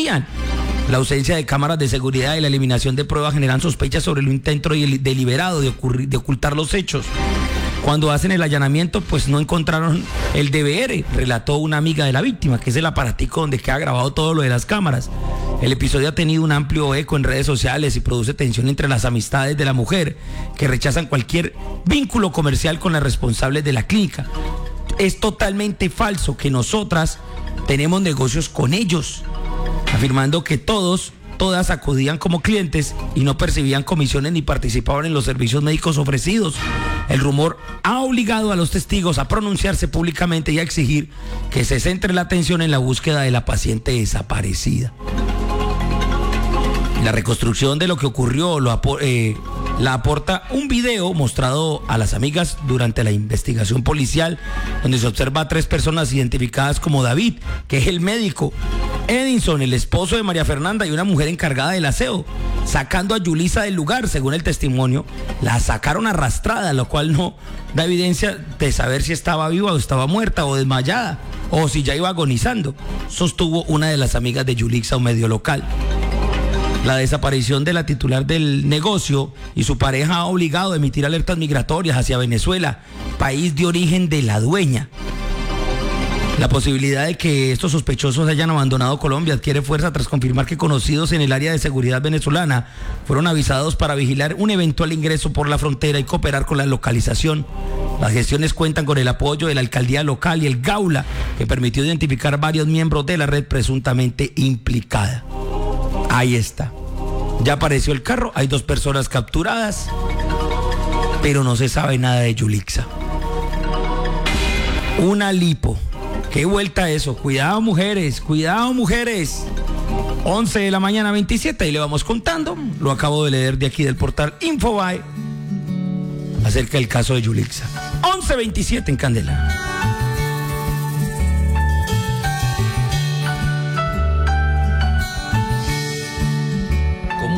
existían. La ausencia de cámaras de seguridad y la eliminación de pruebas generan sospechas sobre el intento deliberado de ocultar los hechos. Cuando hacen el allanamiento, pues no encontraron el DVR, relató una amiga de la víctima, que es el aparatico donde queda grabado todo lo de las cámaras. El episodio ha tenido un amplio eco en redes sociales y produce tensión entre las amistades de la mujer, que rechazan cualquier vínculo comercial con las responsables de la clínica. Es totalmente falso que nosotras tenemos negocios con ellos, afirmando que todas acudían como clientes y no percibían comisiones ni participaban en los servicios médicos ofrecidos. El rumor ha obligado a los testigos a pronunciarse públicamente y a exigir que se centre la atención en la búsqueda de la paciente desaparecida. La reconstrucción de lo que ocurrió la aporta un video mostrado a las amigas durante la investigación policial, donde se observa a 3 personas identificadas como David, que es el médico, Edinson, el esposo de María Fernanda, y una mujer encargada del aseo, sacando a Yulisa del lugar. Según el testimonio, la sacaron arrastrada, lo cual no da evidencia de saber si estaba viva o estaba muerta o desmayada, o si ya iba agonizando, sostuvo una de las amigas de Yulisa, un medio local. La desaparición de la titular del negocio y su pareja ha obligado a emitir alertas migratorias hacia Venezuela, país de origen de la dueña. La posibilidad de que estos sospechosos hayan abandonado Colombia adquiere fuerza tras confirmar que conocidos en el área de seguridad venezolana fueron avisados para vigilar un eventual ingreso por la frontera y cooperar con la localización. Las gestiones cuentan con el apoyo de la alcaldía local y el Gaula, que permitió identificar varios miembros de la red presuntamente implicada. Ahí está. Ya apareció el carro, hay 2 personas capturadas, pero no se sabe nada de Yulixa. Una lipo. ¿Qué vuelta eso? Cuidado, mujeres, cuidado, mujeres. 11 de la mañana 27, y le vamos contando. Lo acabo de leer de aquí del portal Infobae acerca del caso de Yulixa. 11:27 en Candela.